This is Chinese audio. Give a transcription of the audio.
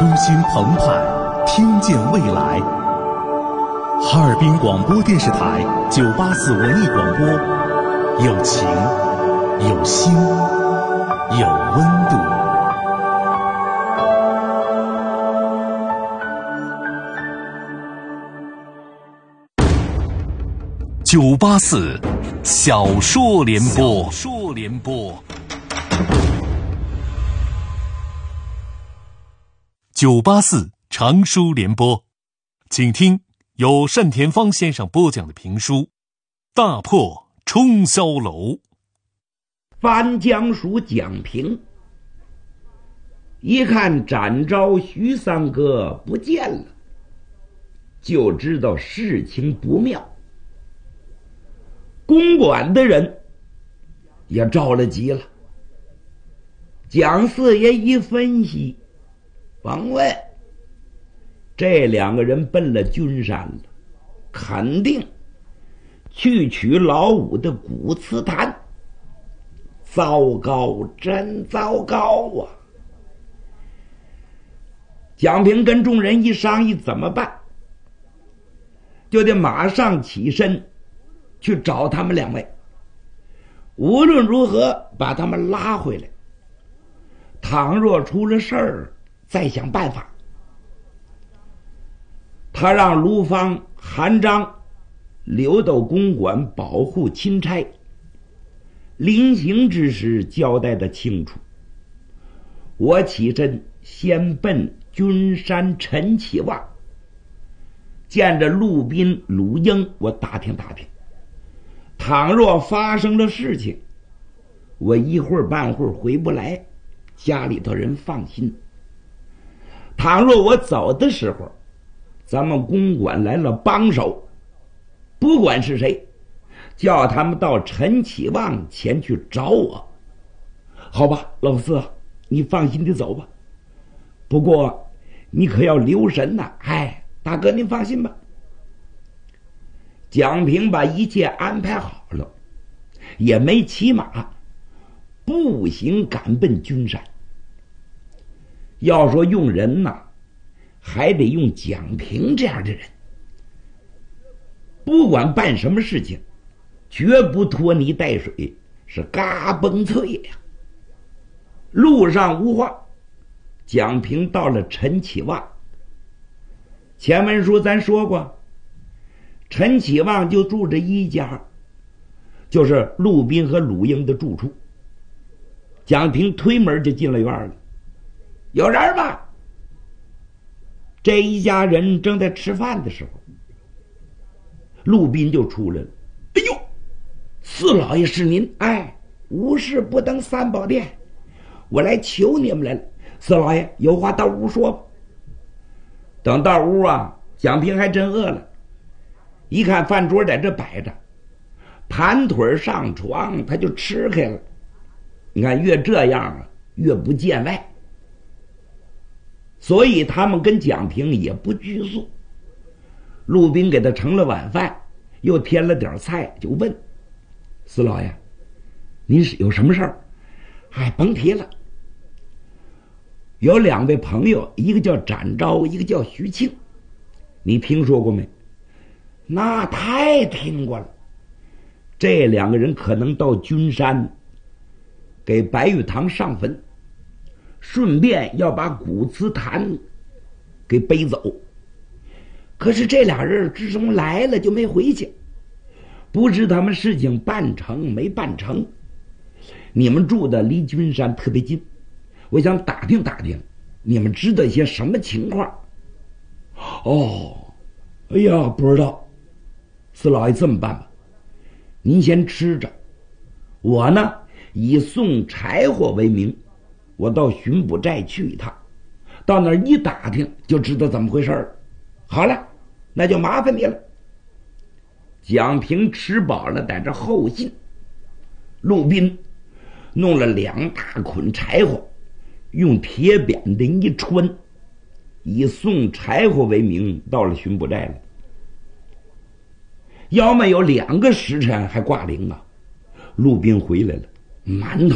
初心澎湃，听见未来。哈尔滨广播电视台984文艺广播，有情，有心，有温度。984小说联播。984长书联播，请听由单田芳先生播讲的评书《大破冲霄楼》。 番江署蒋平一看展昭、徐三哥不见了，就知道事情不妙。公馆的人也着了急了。蒋四爷一分析，甭问，这两个人奔了君山了，肯定去取老五的骨瓷坛。糟糕，真糟糕啊！蒋平跟众人一商议怎么办，就得马上起身去找他们两位，无论如何把他们拉回来。倘若出了事儿，再想办法。他让卢芳、韩章留到公馆保护钦差，临行之时交代的清楚。我起身先奔君山陈启旺，见着陆斌、鲁英，我打听打听。倘若发生了事情，我一会儿半会儿回不来，家里头人放心。倘若我走的时候，咱们公馆来了帮手，不管是谁，叫他们到陈启旺前去找我。好吧，老四，你放心的走吧。不过你可要留神呐。大哥您放心吧。蒋平把一切安排好了，也没骑马，步行赶奔君山。要说用人呐，还得用蒋平这样的人，不管办什么事情，绝不拖泥带水，是嘎嘣脆呀。路上无话，蒋平到了陈启旺。前文书咱说过，陈启旺就住着一家，就是陆斌和鲁英的住处。蒋平推门就进了院了。有人吗？这一家人正在吃饭的时候，陆斌就出来了。哎呦，四老爷是您？无事不登三宝殿，我来求你们来了。四老爷有话到屋说吧。等到屋啊，蒋平还真饿了，一看饭桌在这摆着，盘腿上床，他就吃开了。你看越这样啊，越不见外。所以他们跟蒋平也不拘束。陆斌给他盛了晚饭，又添了点菜，就问四老爷，您是有什么事儿？甭提了，有两位朋友，一个叫展昭，一个叫徐庆，你听说过没？那太听过了。这两个人可能到君山给白玉堂上坟，顺便要把骨瓷坛给背走。可是这俩人自从来了就没回去，不知他们事情办成没办成。你们住的离君山特别近，我想打听打听，你们知道些什么情况？哎呀，不知道。四老爷这么办吧，您先吃着，我呢以送柴火为名，我到巡捕寨去一趟，到那儿一打听就知道怎么回事了。好了，那就麻烦你了。蒋平吃饱了，在这候信。陆斌弄了2大捆柴火，用铁扁担一穿，以送柴火为名到了巡捕寨了。要没有2个时辰还挂铃啊，陆斌回来了，馒头